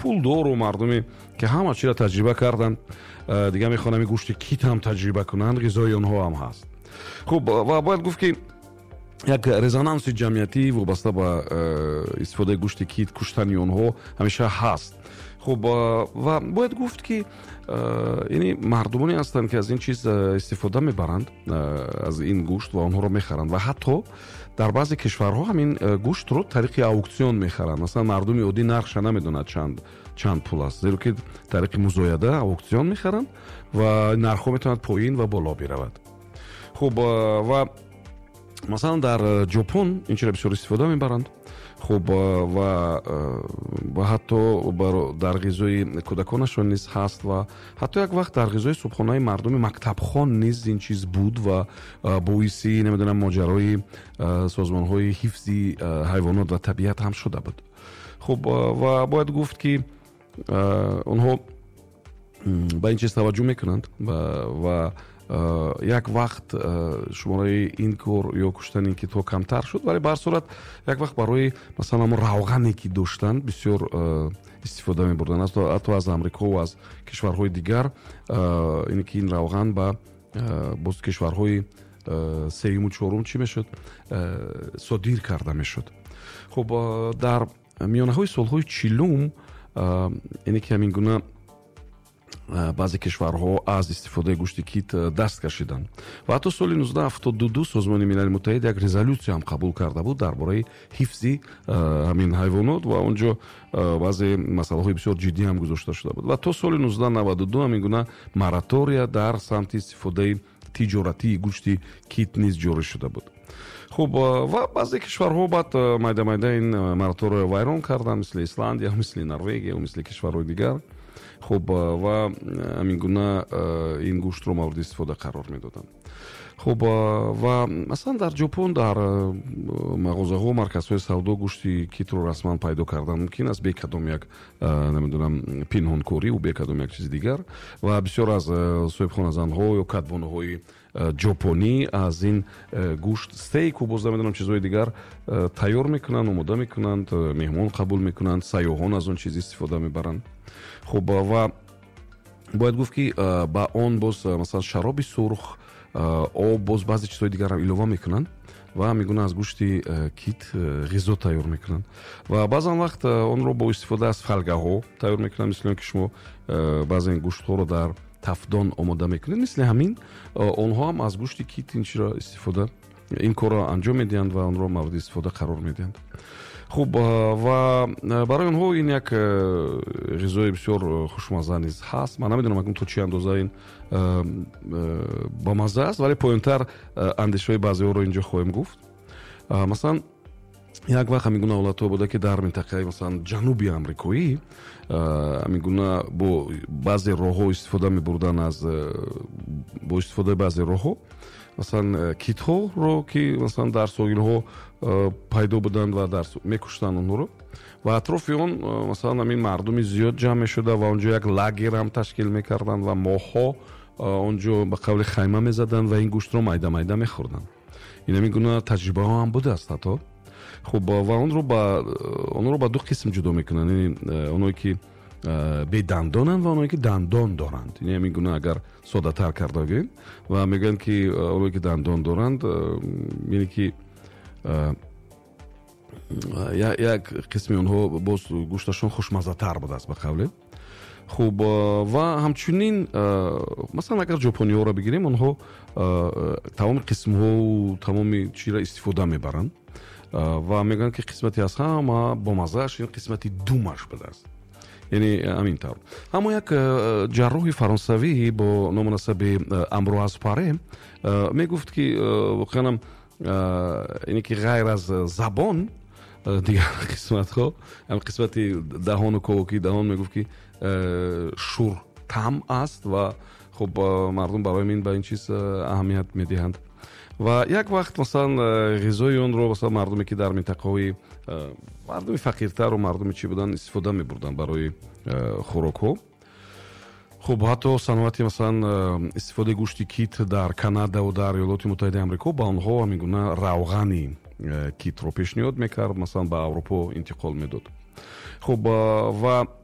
пулдору мардуме ки ҳама чиро таҷриба карданд, дига мехонам гӯшти кит ҳам таҷриба кунанд, ғизои онҳо ҳам ҳаст. хуб ва бояд гуфт ки як резонанси ҷамъиятӣ вобаста ба истифодаи гӯшти кит, куштани онҳо ҳамеша ҳаст. хуб ва бояд гуфт ки яъне мардумоне ҳастанд ки аз ин чиз истифода мебаранд, аз ин гӯшт ва онҳоро мехаранд ва ҳатто дар баъзе кишварҳо ҳамин гӯштро тариқи ауксион мехаранд. масалан мардуми оддӣ нархша намедонад чанд пул аст, зеро ки тариқи музояда ауксион мехаранд ва нархҳо метавонад поин ва боло биравад. хуб ва масалан дар ҷопон инчира бисёр истифода мебаранд. хуб ва ҳатто дар ғизои кӯдаконашон низ ҳаст ва ҳатто як вақт дар ғизои субҳонаи мардуми мактабхон низ ин чиз буд ва боиси намедонам моҷарои созмонҳои ҳифзи ҳайвонот ва табиат ҳам шуда буд. хуб ва бояд гуфт ки онҳо ба ин чиз таваҷҷӯҳ мекунанд ва як вақт шумораи ин кор ё куштани китҳо камтар шуд, вале ба ҳар сурат як вақт барои масалан ҳамон равғане ки доштанд бисёр истифода мебурданд, ҳатто аз амрико ва аз кишварҳои дигар. ине ки ин равған ба боз кишварҳои сеюму чорум чӣ мешуд, содир карда мешуд. хуб дар миёнаҳои солҳои 40 ине ки ҳамин гуна баъзе кишварҳо аз истифодаи гӯшти кит даст кашиданд ва ҳатто соли 1972 созмони милали муттаҳид як резолюсия ҳам қабул карда буд дар бораи ҳифзи ҳамин ҳайвонот ва он ҷо баъзе масъалаҳои бисёр ҷиддӣ ҳам гузошта шуда буд ва то соли 1992 ҳамин гуна моратория дар самти истифодаи тиҷоратии гӯшти кит низ ҷорӣ шуда буд. хуб ва баъзе кишварҳо баъд майда ин моратория вайрон карданд, мисли Исландия, мисли Норвегия ва мисли кишварҳои дигар. хуб ва ҳамин гуна ин гӯштро мавриди истифода қарор медоданд. хуб ва масалан дар ҷопон дар мағозаҳо, марказҳои савдо гӯшти китро расман пайдо кардан мумкин аст, бе кадом як намедонам пинҳонкорӣ ва бе кадом як чизи дигар ва бисёр аз соҳибхоназанҳо ё кадвонаҳои ҷопонӣ аз ин гӯшт стейку боз намедонам чизҳои дигар тайёр мекунанд, омода мекунанд, меҳмон қабул мекунанд, сайёҳон аз он чиз истифода мебаранд. хуб ва бояд гуфт ки ба он боз масалан шароби сурх, об, боз баъзе чизҳои дигарам илова мекунанд ва мегӯна аз гӯшти кит ғизо тайёр мекунанд ва баъзан вақт онро бо истифода аз фалгаҳо тайёр мекунанд, мисли он ки шумо баъзе гӯштҳоро дар тафдон омода мекунед, мисли ҳамин онҳо ҳам аз гӯшти кит инчира истифода ин корро анҷом медиҳанд ва онро мавриди истифода қарор медиҳанд. хуб ва барои онҳо ин як ғизои бисёр хушмазза низ ҳаст. ман намедонам акнун то чӣ андоза ин бомазза аст, вале поёнтар андешаҳои баъзеҳоро инҷо хоҳем гуфт. масалан як вақт ҳамин гуна ҳолатҳо буда ки дар минтақаи масалан ҷануби амрикоӣ ҳамин гуна бо баъзе роҳҳо истифода мебурданд бо истифодаи баъзе роҳҳо масалан китҳоро ки масалан дар соҳилҳо пайдо буданд ва мекуштанд онҳоро ва атрофи он масалан ҳамин мардуми зиёд ҷамъ мешуда ва он ҷо як лагер ҳам ташкил мекарданд ва моҳҳо он ҷо ба қавли хайма мезаданд ва ин гӯштро майда мехӯрданд. ин ҳамин гуна таҷрибаҳо ҳам будааст ҳатто. хуб ва онро ба ду қисм ҷудо мекунанд, онҳое ки бедандонанд ва онҳое ки дандон доранд. ин ҳамин гуна агар соддатар карда бигӯем ва мегӯянд ки онҳое ки дандон доранд яъне ки як қисми онҳо боз гӯшташон хушмаззатар будааст ба қавле. хуб ва ҳамчунин масалан агар ҷопониҳоро бигирем, онҳо тамоми қисмҳо тамоми чиро истифода мебаранд ва мегӯянд ки қисмати аз ҳама бомаззааш ин қисмати думаш будааст. яъне ҳамин тавр. аммо як ҷарроҳи фаронсавӣ бо номунасаби Амбруаз Паре мегуфт ки воқеан ине ки ғайр аз забон дигар қисматҳо қисмати даҳону ковоки даҳон мегуфт ки шуртам аст ва хуб мардум барои мин ба ин чиз аҳамият медиҳанд. ва як вақт масалан ғизои онро масалан мардуме ки дар минтақаҳои мардуми фақиртару мардуми чӣ буданд истифода мебурданд барои хӯрокҳо. хуб ҳатто саноати масалан истифодаи гӯшти кит дар Канадау дар Иёлоти Муттаҳидаи Амрико ба онҳо ҳамин гуна равғани китро пешниҳод мекард, масалан ба Аврупо интиқол медод. хуб ва